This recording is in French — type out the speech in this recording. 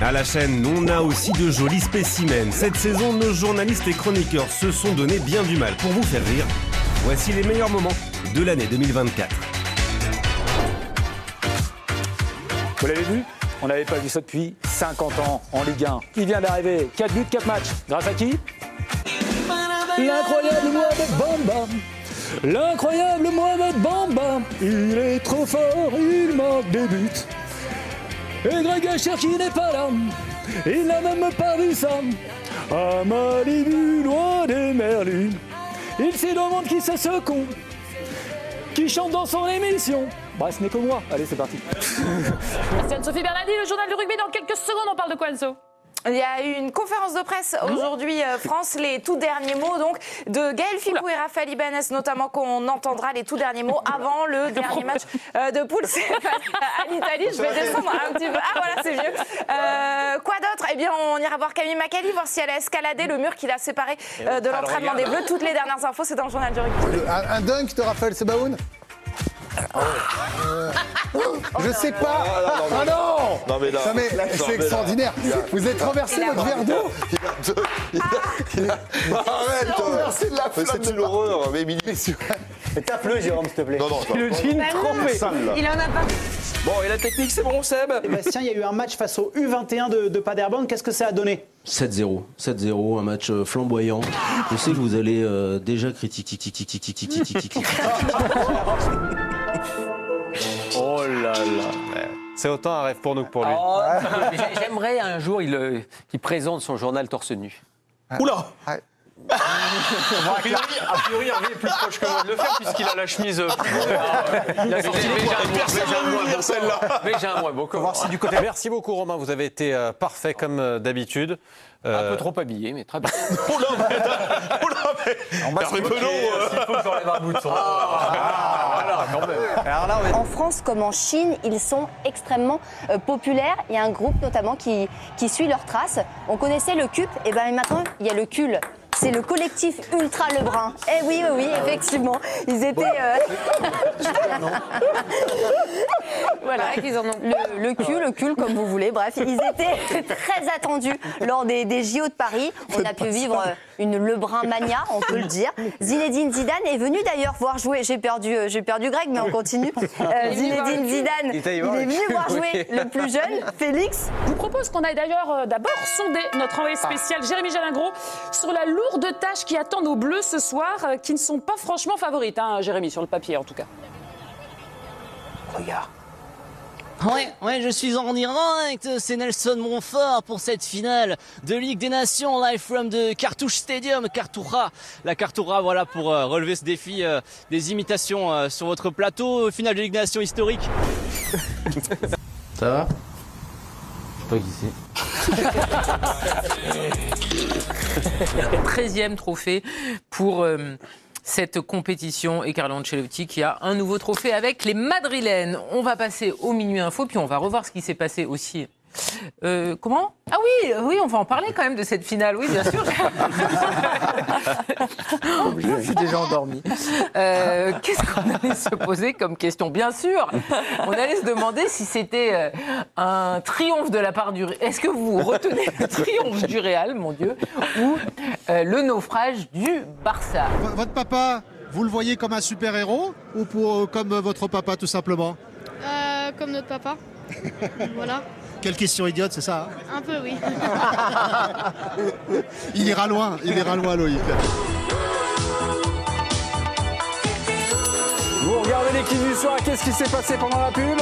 À la chaîne, on a aussi de jolis spécimens. Cette saison, nos journalistes et chroniqueurs se sont donné bien du mal pour vous faire rire. Voici les meilleurs moments de l'année 2024. Vous l'avez vu ? On n'avait pas vu ça depuis 50 ans en Ligue 1. Il vient d'arriver, 4 buts, 4 matchs. Grâce à qui ? L'incroyable Mohamed Bamba. L'incroyable Mohamed Bamba. Il est trop fort, il marque des buts. Et Greg Asher qui n'est pas là. Il n'a même pas vu ça. À Malibu, loin des merlus. Il se demande qui c'est ce con qui chante dans son émission. Bah, ce n'est que moi. Allez, c'est parti. Sophie Bernardi, le journal du rugby. Dans quelques secondes, on parle de quoi, Enzo ? Il y a eu une conférence de presse aujourd'hui, France, les tout derniers mots donc de Gaël Fickou et Raphaël Ibanez, notamment qu'on entendra les tout derniers mots avant le dernier match de poule. C'est à l'Italie, je vais descendre un petit peu. Ah voilà, c'est mieux. Quoi d'autre ? Eh bien, on ira voir Camille Macali, voir si elle a escaladé le mur qui l'a séparé de l'entraînement des Bleus. Toutes les dernières infos, c'est dans le journal du rugby. Un dunk de Raphaël Sebaoun. Je sais pas. Ah non. Non mais là, c'est extraordinaire. Vous êtes renversé votre verre d'eau. Arrête. C'est une horreur. Mais Émilie. Tape-le, Jérôme, s'il te plaît. Non. Le jean trempé. Il en a pas. Bon, et la technique, c'est bon, Seb ? Sébastien, il y a eu un match face au U21 de Paderborn. Qu'est-ce que ça a donné ? 7-0, un match flamboyant. Je sais que vous allez déjà critiquer. Oh là là. C'est autant un rêve pour nous que pour lui. Oh, j'aimerais un jour qu'il présente son journal torse nu. Oula. A priori, Hervé est plus proche que moi de le faire puisqu'il a la chemise plus Mais j'ai un moins beau. Merci beaucoup, Romain. Vous avez été parfait comme d'habitude. Un peu trop habillé, mais très bien. Hervé Penaud. S'il faut que j'enlève un bouton. Quand même. En France comme en Chine, ils sont extrêmement populaires. Il y a un groupe notamment qui suit leurs traces. On connaissait le CUP, et bien maintenant il y a le CUL. C'est le collectif Ultra Lebrun. Eh oui, effectivement. Ils étaient... voilà, ils en ont... le cul, comme vous voulez. Bref, ils étaient très attendus lors des JO de Paris. On a pu vivre une Lebrun mania, on peut le dire. Zinedine Zidane est venu d'ailleurs voir jouer... J'ai perdu Greg, mais on continue. Zinedine Zidane, il est venu voir jouer le plus jeune, Félix. Je vous propose qu'on aille d'ailleurs d'abord sonder notre envoyé spécial Jérémy Jalingro sur la lourde tâches qui attendent nos Bleus ce soir, qui ne sont pas franchement favorites, hein, Jérémy, sur le papier en tout cas. Regarde. Ouais, je suis en direct, c'est Nelson Montfort pour cette finale de Ligue des Nations, live from the Cartouche Stadium, Cartoura. La Cartoura, voilà, pour relever ce défi des imitations sur votre plateau, finale de Ligue des Nations historique. Ça va ? Je sais pas qui c'est. 13e trophée pour cette compétition et Carlo Ancelotti qui a un nouveau trophée avec les Madrilènes. On va passer au Minuit Info, puis on va revoir ce qui s'est passé aussi. Comment ? Ah oui, on va en parler quand même de cette finale, oui, bien sûr. Je suis déjà endormi. Qu'est-ce qu'on allait se poser comme question ? Bien sûr, on allait se demander si c'était un triomphe de la part du... Est-ce que vous retenez le triomphe du Real, mon Dieu, ou le naufrage du Barça ? Votre papa, vous le voyez comme un super-héros ou comme votre papa, tout simplement ? Comme notre papa. Voilà. Quelle question idiote, c'est ça, hein ? Un peu, oui. Il ira loin, Loïc. Vous regardez l'équipe du soir, qu'est-ce qui s'est passé pendant la pub ?